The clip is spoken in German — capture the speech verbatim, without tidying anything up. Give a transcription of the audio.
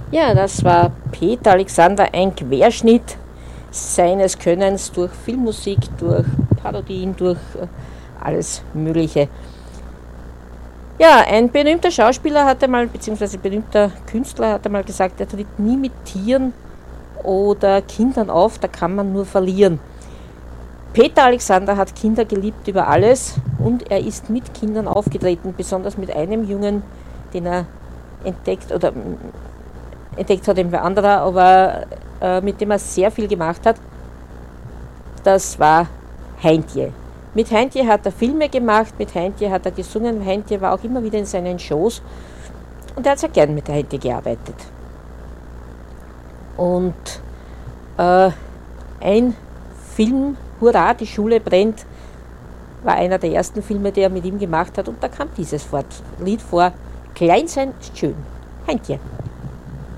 Ja, das war Peter Alexander, ein Querschnitt seines Könnens durch Filmmusik, durch Parodien, durch äh, alles Mögliche. Ja, ein berühmter Schauspieler hatte mal, beziehungsweise berühmter Künstler hatte mal gesagt, er tritt nie mit Tieren oder Kindern auf, da kann man nur verlieren. Peter Alexander hat Kinder geliebt über alles und er ist mit Kindern aufgetreten, besonders mit einem Jungen, den er entdeckt oder entdeckt hat eben ein anderer, aber äh, mit dem er sehr viel gemacht hat. Das war Heintje. Mit Heintje hat er Filme gemacht, mit Heintje hat er gesungen, Heintje war auch immer wieder in seinen Shows und er hat sehr gern mit Heintje gearbeitet. Und äh, ein Film, Hurra, die Schule brennt, war einer der ersten Filme, die er mit ihm gemacht hat und da kam dieses Lied vor, Klein sein ist schön, Heintje.